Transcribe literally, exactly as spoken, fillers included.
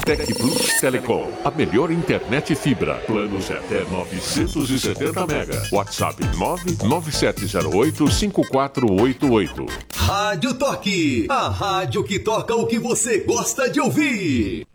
Tec Plus Telecom, a melhor internet fibra. Planos até novecentos e setenta mega. WhatsApp nove nove sete zero oito cinco quatro oito oito. Rádio Toque, a rádio que toca o que você gosta de ouvir.